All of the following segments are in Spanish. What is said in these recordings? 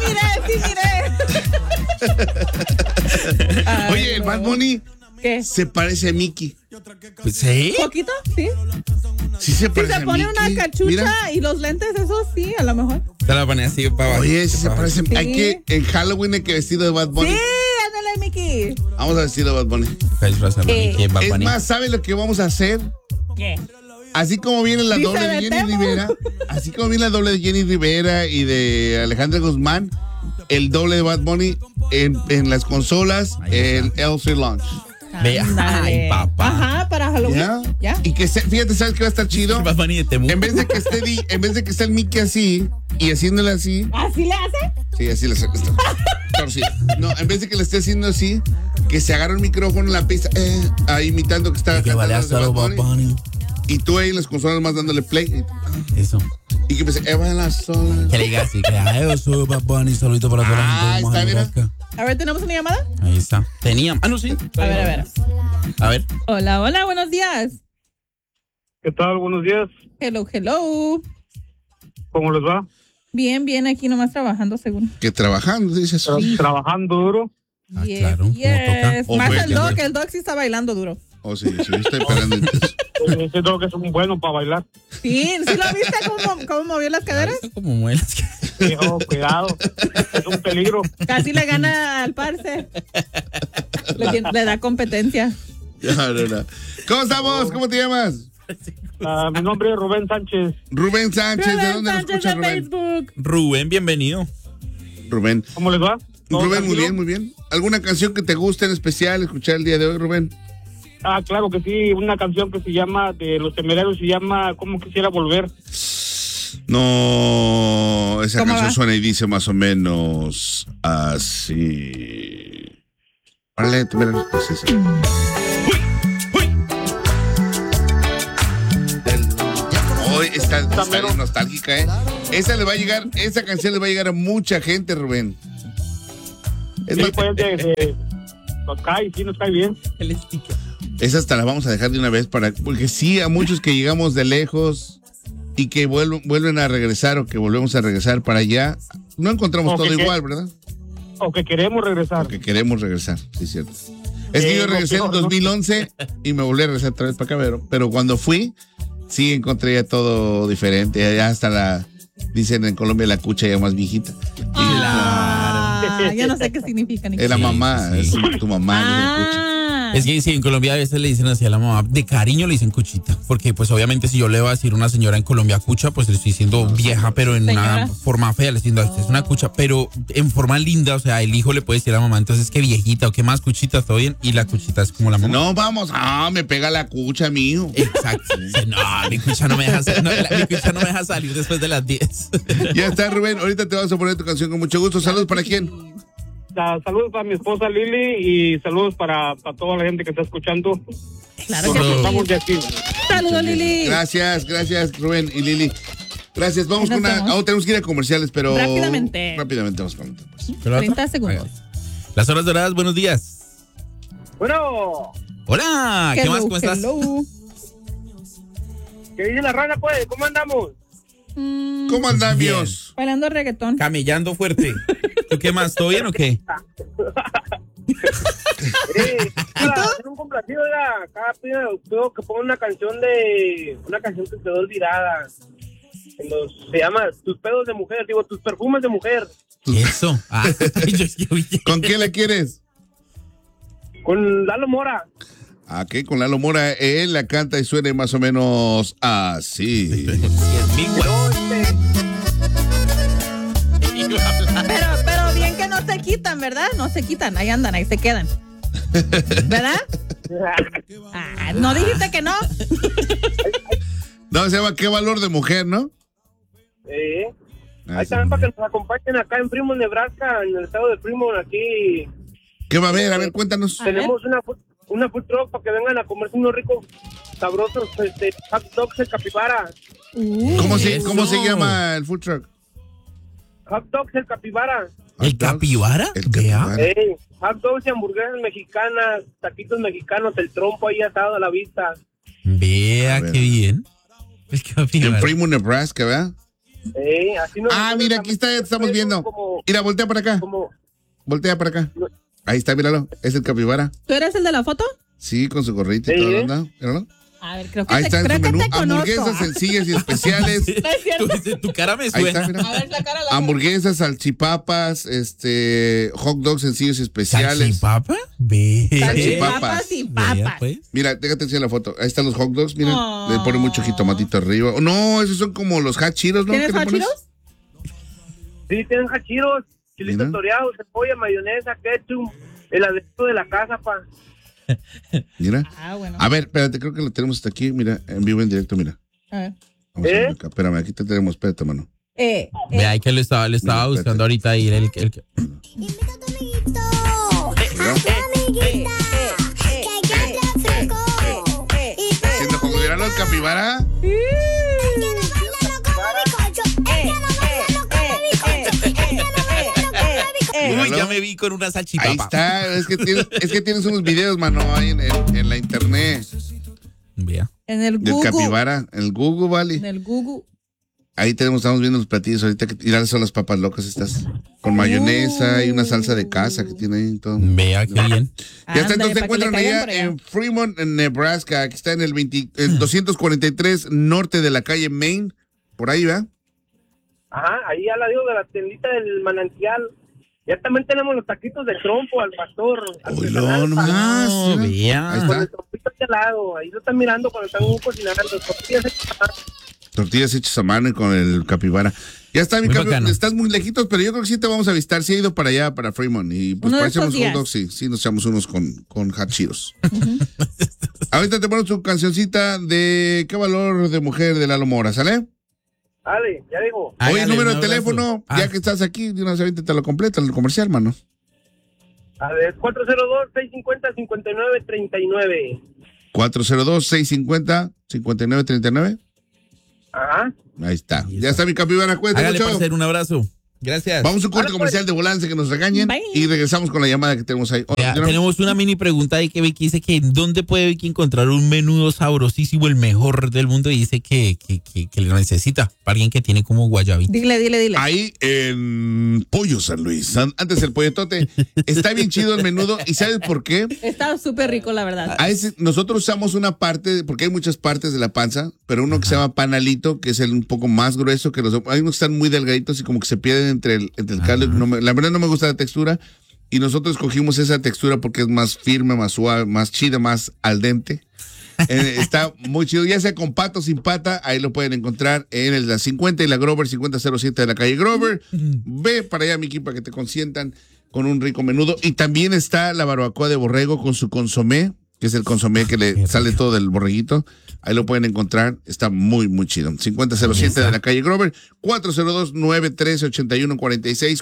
Oye, el Bad Bunny ¿Qué? se parece a Mickey. Pues, ¿sí? ¿Poquito? Sí. Sí se Si parece se a pone Mickey. una cachucha Mira. y los lentes, eso sí, a lo mejor. Te la ponía así para abajo. Oye, sí se parece. Sí. Hay que, en Halloween hay que vestido de Bad Bunny. Sí, ándale, Mickey. Vamos a vestir de Bad Bunny. Es más, ¿sabes lo que vamos a hacer? ¿Qué? Así como viene la Dice doble de Jenny Betemo. Rivera, así como viene la doble de Jenny Rivera y de Alejandra Guzmán, el doble de Bad Bunny en las consolas, el L3 Launch. Ve, Ándale. ay, papá. Ajá, para Halloween. ¿Ya? ¿Ya? Y que fíjate, ¿sabes qué va a estar chido? Bad Bunny de Temu. En vez de que esté el Mickey así y haciéndole así. ¿Así le hace? Sí, así le hace. Torcido. No, en vez de que le esté haciendo así, que se agarra el micrófono en la pista, ahí imitando que está Que vale hasta los Bad Bunny. y tú ahí en las consolas más dándole play. Eso. Y que empiece, Eva en la sola. Que le diga así, que yo soy Bad Bunny, saludito para toda la gente. está, mira. Majaca. A ver, ¿tenemos una llamada? Ahí está. Teníamos. No, sí. A ver. A ver. Hola, hola, buenos días. ¿Qué tal? Buenos días. Hello. ¿Cómo les va? Bien, aquí nomás trabajando, según. Que trabajando, dices. Sí. Trabajando duro. Ah, claro, como Yes. toca. Más Oh, el Doc sí está bailando duro. Oh, sí, estoy esperando. Ese creo que es un bueno para bailar. Sí lo viste cómo movió las caderas? Como muelas. Hijo, cuidado. Es un peligro. Casi le gana al parce. Le da competencia. No. ¿Cómo estamos? ¿Cómo te llamas? Mi nombre es Rubén Sánchez. Rubén Sánchez. ¿De Rubén dónde nos Sánchez escuchas, de Rubén? Facebook. Rubén, bienvenido. Rubén. ¿Cómo les va? ¿Todo Rubén, muy tranquilo? bien. ¿Alguna canción que te guste en especial escuchar el día de hoy, Rubén? Claro que sí. Una canción que se llama, de Los Temerarios, se llama Cómo Quisiera Volver. No, esa ¿Cómo canción va? suena y dice más o menos así. Órale, tú mira, pues sí. Hoy está bien nostálgica, ¿eh? Esa canción le va a llegar a mucha gente, Rubén. Es Sí, más, pues nos cae bien. El sticker. esa hasta la vamos a dejar de una vez porque sí, a muchos que llegamos de lejos y que vuelven a regresar o que volvemos a regresar para allá, no encontramos O todo que igual, ¿verdad? O que queremos regresar. Porque queremos regresar, sí, es cierto. Es que yo no regresé en quiero, 2011 y me volví a regresar otra vez para acá, pero cuando fui, sí encontré ya todo diferente. Ya hasta dicen en Colombia la cucha ya más viejita. Ya no sé qué significa. Es la mamá, sí. es tu mamá, no es el cucha. Es que sí, en Colombia a veces le dicen así a la mamá, de cariño le dicen cuchita, porque pues obviamente si yo le voy a decir a una señora en Colombia cucha, pues le estoy diciendo vieja, pero en Señora. una forma fea, le estoy diciendo, "Esta es una cucha", pero en forma linda, o sea, el hijo le puede decir a la mamá, entonces qué viejita o qué más cuchita, todo bien, y la cuchita es como la mamá. No, vamos, me pega la cucha, mijo. Exacto. No, mi cucha no me deja, mi cucha no me deja salir después de las 10. Ya está, Rubén, ahorita te vamos a poner tu canción con mucho gusto. Saludos para quién. Saludos para mi esposa Lili y saludos para toda la gente que está escuchando. Claro que Nos sí. estamos de aquí. Saludos, Lili. Gracias, Rubén y Lili. Gracias, vamos con tenemos que ir a comerciales, pero Rápidamente vamos con otra, pues. 30 segundos. Las horas doradas, buenos días. Bueno, Hola, ¿qué más? ¿Cómo estás? Hello. ¿qué dice la rana, pues? ¿Cómo andamos? ¿Cómo andamos? Bailando reggaetón. Camellando fuerte. ¿Tú qué más? ¿Todo bien o qué? Para hacer un complacido, acá pido que ponga una canción que quedó olvidada. Se llama Tus pedos de mujer, tus perfumes de mujer. Eso. ¿Con quién la quieres? Con Lalo Mora. Aquí con Lalo Mora, él la canta y suena más o menos así. Pero bien que no se quitan, ¿verdad? No se quitan, ahí andan, ahí se quedan. ¿Verdad? ¿No dijiste que no? No, se llama Qué Valor de Mujer, ¿no? Ahí también para que nos acompañen acá en Fremont, Nebraska, en el estado de Fremont, aquí. ¿Qué va a haber? A ver, cuéntanos. Tenemos una food truck para que vengan a comerse unos ricos, sabrosos, hot dogs el Capibara. ¿Cómo se llama el food truck? Hot dogs el Capibara. ¿El capibara? El capibara. Hot dogs y hamburguesas mexicanas, taquitos mexicanos, el trompo ahí atado a la vista. Vea, qué bien. El En capibara. Fremont, Nebraska, ¿verdad? Así no. Mira, aquí está, ya te estamos viendo. Mira, voltea para acá. Voltea para acá. Ahí está, míralo. Es el capibara. ¿Tú eres el de la foto? Sí, con su gorrita y todo, ¿no? ¿Míralo? A ver, creo que ahí está en su menú. te Hamburguesas sencillas y especiales. ¿No es cierto? Tu cara me Ahí suena. está, mira. A ver, la cara la Hamburguesas, salchipapas, hot dogs sencillos y especiales. ¿Salchipapa? Ve. Salchipapas y Vea, papas. pues. Mira, déjate enseñar la foto. Ahí están los hot dogs, miren. Le ponen mucho jitomatito arriba. No, esos son como los hot Cheetos, ¿no? ¿Tienes ¿Qué le hot pones? Cheetos? Sí, tienen hachiros, chilitos Mira. toreados, cebolla, mayonesa, ketchup, el aderezo de la casa, pa. Mira. Bueno. A ver, espérate, creo que lo tenemos hasta aquí. Mira, en vivo, en directo, mira. A ver. Vamos a ver acá. Espérame, aquí te tenemos. Espérate, mano. Vea, ahí que le estaba Mira, buscando ahorita ir el Invita a tu amiguito, a tu amiguita, que ya te fresco. Y tú Haciendo como dirán los capibara. quiero bailarlo como bizcocho. Quiero bailarlo como bizcocho. Quiero bailarlo como bizcocho. Uy, ya me vi con una salchipapa. Ahí está. Es que tienes unos videos, mano, ahí en la internet. Vea. En el Del Google. capibara, en el Google, vale. En el Google. Ahí estamos viendo los platillos ahorita. Mira, son las papas locas estas. Con mayonesa y una salsa de casa que tiene ahí y todo. Vea, qué bien. Ya está, Ándale, entonces se para que le encuentran caigan allá por allá. en Fremont, en Nebraska. Aquí está en el 243 norte de la calle Main. Por ahí, ¿va? Ajá, ahí al lado de la tiendita del manantial. Ya también tenemos los taquitos de trompo al pastor. Oilo, nomás. No, Mira. vea. Ahí Con está. el trompito aquí al lado. Ahí lo están mirando cuando están cocinando. Tortillas Tortillas hechas a mano y con el capibara. Ya está, mi Muy cabrón. bacano. Estás muy lejitos, pero yo creo que sí te vamos a visitar. Sí he ido para allá, para Fremont. Y pues Uno de parecemos estos hot dogs, sí, nos echamos unos con hot Cheetos. Ahorita te pongo tu cancioncita de ¿Qué valor de mujer de Lalo Mora? ¿Sale? Dale, ya digo. Oye, Hágale, número de un abrazo. teléfono, ya que estás aquí, de una vez te lo completa, el comercial, mano. A ver, 402-650-5939. 402-650-5939. Ajá. Ahí está. Ya está mi capibara, cuídate Hágale, mucho. parcero, un abrazo. Gracias. Vamos a un corte comercial de volante que nos regañen Bye. y regresamos con la llamada que tenemos ahí. Ya, ¿no? tenemos una mini pregunta ahí que Vicky dice que ¿dónde puede Vicky encontrar un menudo sabrosísimo, el mejor del mundo? Y dice que lo necesita para alguien que tiene como guayabita. Dile. Ahí en Pollo San Luis. Antes el polletote. Está bien chido el menudo. ¿Y sabes por qué? Está súper rico, la verdad. Nosotros usamos una parte, porque hay muchas partes de la panza, pero uno que se llama panalito, que es el un poco más grueso que los. Hay unos que están muy delgaditos y como que se pierden entre el caldo. La verdad no me gusta la textura. Y nosotros escogimos esa textura porque es más firme, más suave, más chida, más al dente. Está muy chido, ya sea con pata o sin pata, ahí lo pueden encontrar en la 50 y la Grover, 5007 de la calle Grover. Ve para allá, Miki, para que te consientan con un rico menudo. Y también está la barbacoa de borrego con su consomé, que es el consomé que le sale todo del borreguito. Ahí lo pueden encontrar, está muy, muy chido. 5007 de la calle Grover, 402-913-8146,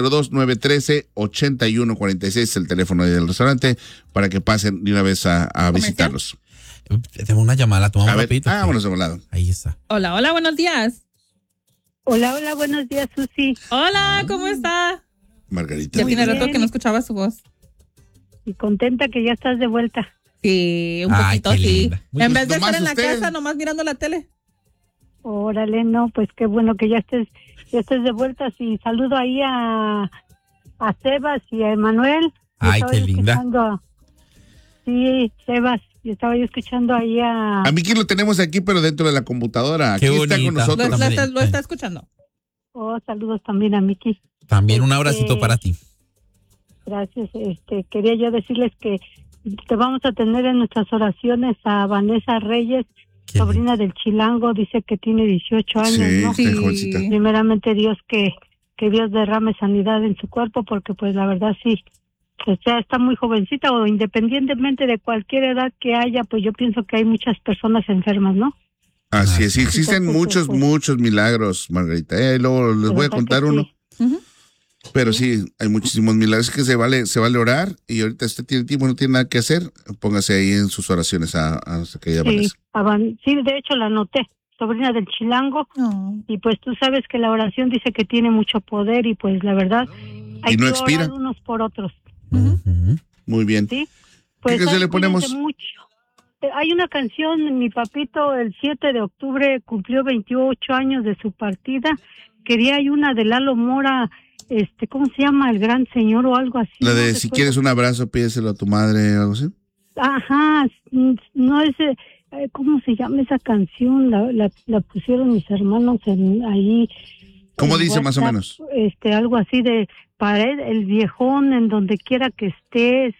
402-913-8146 es el teléfono del restaurante para que pasen de una vez a visitarlos. Tenemos una llamada, la tomamos A ver, rapidito. vámonos de volado. Ahí está. Hola, buenos días. Hola, buenos días, Susi. Hola, ¿cómo está? Margarita. Ya tiene bien. rato que no escuchaba su voz. Y contenta que ya estás de vuelta. Sí, un Ay, poquito, qué sí. linda. En vez de Nomás estar en la usted. casa, nomás mirando la tele. Órale, no, pues qué bueno que ya estés de vuelta. Sí, saludo ahí a Sebas y a Emanuel. Ay, Estaba qué yo linda. escuchando- Sí, Sebas, y estaba yo escuchando ahí a... A Miki lo tenemos aquí, pero dentro de la computadora. Aquí Qué está con bonita. nosotros. Lo está escuchando. Oh, saludos también a Miki. También un abracito para ti. Gracias. Quería yo decirles que te vamos a tener en nuestras oraciones a Vanessa Reyes, Qué sobrina del Chilango. Dice que tiene 18 años, Sí, ¿no? está jovencita. Primeramente Dios que Dios derrame sanidad en su cuerpo, porque pues la verdad sí, o sea, está muy jovencita, o independientemente de cualquier edad que haya, pues yo pienso que hay muchas personas enfermas, ¿no? Así es, sí, existen Entonces, muchos milagros, Margarita. Luego les voy a ¿Verdad contar que uno. sí? Ujú. Pero sí, hay muchísimos milagros que se vale orar y ahorita usted tiene tiempo, no tiene nada que hacer, póngase ahí en sus oraciones a nuestra querida Vanessa. Sí, de hecho la anoté, sobrina del Chilango, y pues tú sabes que la oración dice que tiene mucho poder y pues la verdad hay Y no que expira. orar unos por otros, Ujú. Muy bien. ¿sí? Pues ¿Qué se ay, le ponemos? cuídense mucho. hay una canción, mi papito el 7 de octubre cumplió 28 años de su partida. Quería hay una de Lalo Mora, ¿cómo se llama? El Gran Señor o algo así. La de ¿no? si quieres un abrazo, pídeselo a tu madre o algo así. Ajá, no es, ¿cómo se llama esa canción? La pusieron mis hermanos ahí. ¿Cómo en dice más o WhatsApp, menos? Algo así de, para el viejón, en donde quiera que estés,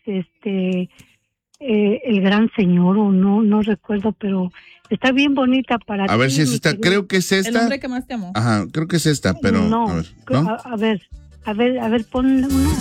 el Gran Señor, o no recuerdo, pero está bien bonita para ti. A ver si es esta, querido. creo que es esta. El hombre que más te amó. Ajá, creo que es esta, pero No, a ver, ¿no? a ver, pon una.